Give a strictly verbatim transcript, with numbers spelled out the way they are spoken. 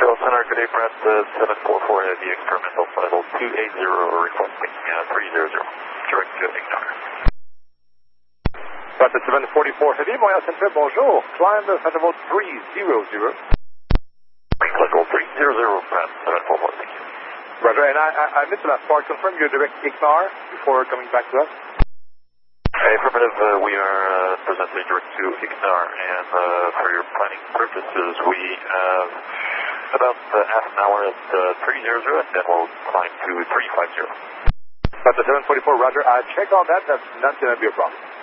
Seattle Center, good day, Brett, uh, seven four four, the experimental flight level two eight zero, requesting uh, three hundred, direct to Ignore. Brett, seven forty-four Heavy, Montréal Central, bonjour, climb the flight level three hundred. Flight level three hundred, Brett, seven four four, thank you. Roger, and I, I, I missed the last part, confirm your direct Ignore before coming back to us. Affirmative, uh, we are uh, presently direct to Ignore, and uh, for your planning purposes, we have about uh, half an hour at uh, three hundred, and then we'll climb to three fifty. That's the seven forty-four, Roger. I checked all that. That's not going to be a problem.